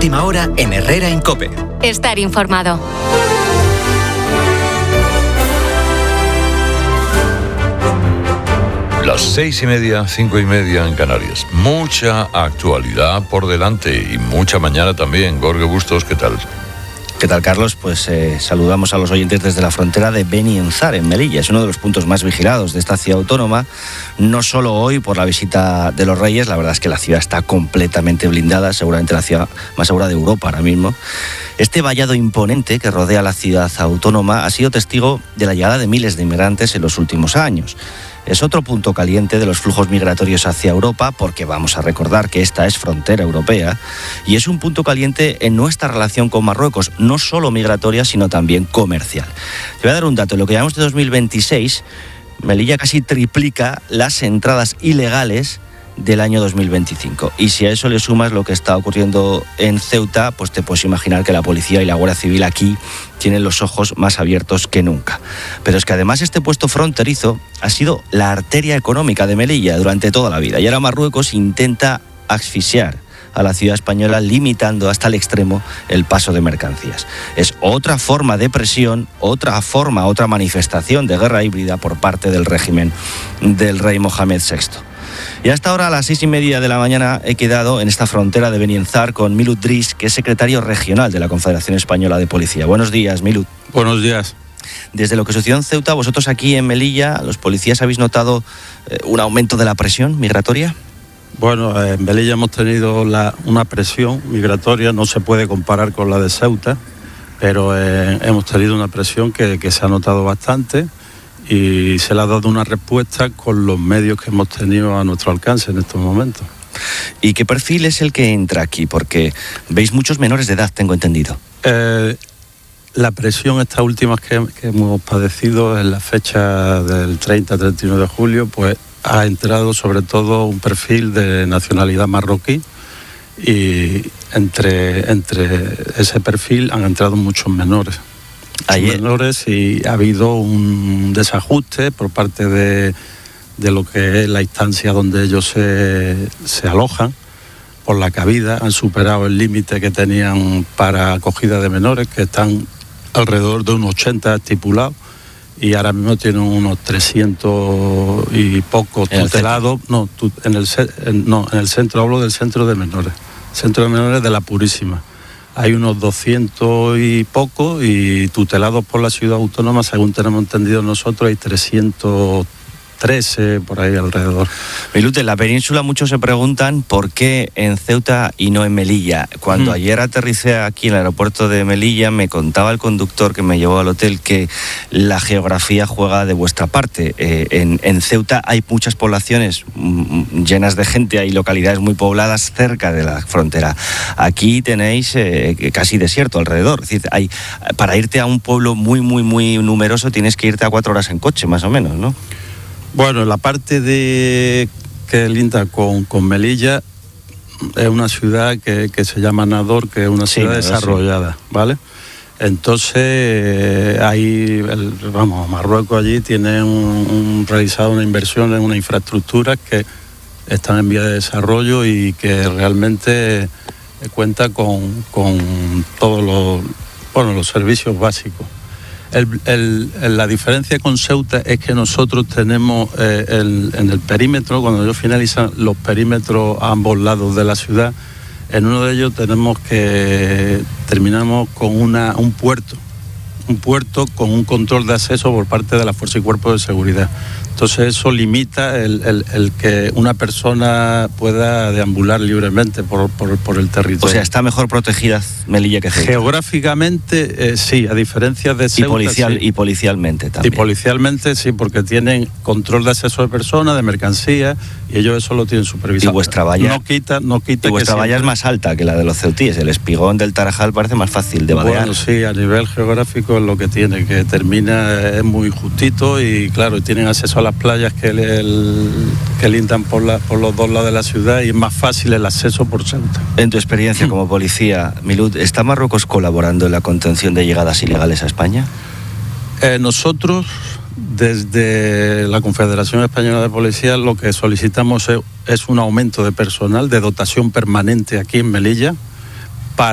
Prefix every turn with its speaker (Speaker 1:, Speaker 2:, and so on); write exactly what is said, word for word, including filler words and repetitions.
Speaker 1: última hora en Herrera en COPE.
Speaker 2: Estar informado.
Speaker 3: Las seis y media, cinco y media en Canarias. Mucha actualidad por delante y mucha mañana también. Jorge Bustos, ¿qué tal?
Speaker 4: ¿Qué tal, Carlos? Pues eh, saludamos a los oyentes desde la frontera de Benienzar, en Melilla. Es uno de los puntos más vigilados de esta ciudad autónoma, no solo hoy por la visita de los Reyes. La verdad es que la ciudad está completamente blindada, seguramente la ciudad más segura de Europa ahora mismo. Este vallado imponente que rodea la ciudad autónoma ha sido testigo de la llegada de miles de inmigrantes en los últimos años. Es otro punto caliente de los flujos migratorios hacia Europa, porque vamos a recordar que esta es frontera europea, y es un punto caliente en nuestra relación con Marruecos, no solo migratoria, sino también comercial. Te voy a dar un dato. En lo que llamamos de dos mil veintiséis, Melilla casi triplica las entradas ilegales del año dos mil veinticinco. Y si a eso le sumas lo que está ocurriendo en Ceuta, pues te puedes imaginar que la policía y la Guardia Civil aquí tienen los ojos más abiertos que nunca. Pero es que además este puesto fronterizo ha sido la arteria económica de Melilla durante toda la vida. Y ahora Marruecos intenta asfixiar a la ciudad española, limitando hasta el extremo el paso de mercancías. Es otra forma de presión, otra forma, otra manifestación de guerra híbrida por parte del régimen del rey Mohamed sexto. Y hasta ahora, a las seis y media de la mañana, he quedado en esta frontera de Benienzar con Milut Dris, que es secretario regional de la Confederación Española de Policía. Buenos días, Milut.
Speaker 5: Buenos días.
Speaker 4: Desde lo que sucedió en Ceuta, vosotros aquí en Melilla, los policías, ¿habéis notado eh, un aumento de la presión migratoria?
Speaker 5: Bueno, en Melilla hemos tenido la, una presión migratoria, no se puede comparar con la de Ceuta, pero eh, hemos tenido una presión que, que se ha notado bastante, y se le ha dado una respuesta con los medios que hemos tenido a nuestro alcance en estos momentos.
Speaker 4: ¿Y qué perfil es el que entra aquí? Porque veis muchos menores de edad, tengo entendido.
Speaker 5: Eh, la presión esta última que, que hemos padecido en la fecha del treinta a treinta y uno de julio, pues ha entrado sobre todo un perfil de nacionalidad marroquí, y entre, entre ese perfil han entrado muchos menores.
Speaker 4: Ayer.
Speaker 5: menores y ha habido un desajuste por parte de, de lo que es la instancia donde ellos se, se alojan por la cabida. Han superado el límite que tenían para acogida de menores, que están alrededor de unos ochenta estipulados, y ahora mismo tienen unos trescientos y pocos tutelados. No, tu, en, el, en, no, en el centro, hablo del centro de menores, centro de menores de la Purísima. Hay unos doscientos y poco, y tutelados por la ciudad autónoma, según tenemos entendido nosotros, hay trescientos trece por ahí alrededor.
Speaker 4: Milut, en la península muchos se preguntan por qué en Ceuta y no en Melilla. Cuando mm. ayer aterricé aquí en el aeropuerto de Melilla, me contaba el conductor que me llevó al hotel que la geografía juega de vuestra parte. Eh, en, en Ceuta hay muchas poblaciones mm, llenas de gente, hay localidades muy pobladas cerca de la frontera. Aquí tenéis eh, casi desierto alrededor. Es decir, hay, para irte a un pueblo muy, muy, muy numeroso tienes que irte a cuatro horas en coche, más o menos, ¿no?
Speaker 5: Bueno, la parte de que linda con, con Melilla es una ciudad que, que se llama Nador, que es una ciudad sí, desarrollada, sí. ¿Vale? Entonces, ahí, el, vamos, Marruecos allí tiene un, un, realizado una inversión en una infraestructura que están en vía de desarrollo y que realmente cuenta con, con todos los, bueno, los servicios básicos. El, el, la diferencia con Ceuta es que nosotros tenemos eh, el, en el perímetro, cuando ellos finalizan los perímetros a ambos lados de la ciudad, en uno de ellos tenemos que terminamos con una, un puerto, un puerto con un control de acceso por parte de la Fuerza y Cuerpo de Seguridad. Entonces eso limita el, el, el que una persona pueda deambular libremente por, por, por el territorio.
Speaker 4: O sea, está mejor protegida Melilla que Ceuta.
Speaker 5: Geográficamente, eh, sí, a diferencia de Ceuta.
Speaker 4: Y, policial,
Speaker 5: sí.
Speaker 4: y policialmente también.
Speaker 5: Y policialmente, sí, porque tienen control de acceso de personas, de mercancías, y ellos eso lo tienen supervisado.
Speaker 4: Y vuestra valla,
Speaker 5: no quita, no quita
Speaker 4: y vuestra
Speaker 5: que
Speaker 4: valla
Speaker 5: siempre...
Speaker 4: es más alta que la de los ceutíes. El espigón del Tarajal parece más fácil de vadear.
Speaker 5: Bueno, sí, a nivel geográfico es lo que tiene, que termina, es muy justito, y claro, tienen acceso a las playas que, el, el, que lindan por, la, por los dos lados de la ciudad, y es más fácil el acceso por Ceuta.
Speaker 4: En tu experiencia como policía, Milut, ¿está Marruecos colaborando en la contención de llegadas ilegales a España?
Speaker 5: Eh, nosotros, desde la Confederación Española de Policía, lo que solicitamos es, es un aumento de personal, de dotación permanente aquí en Melilla.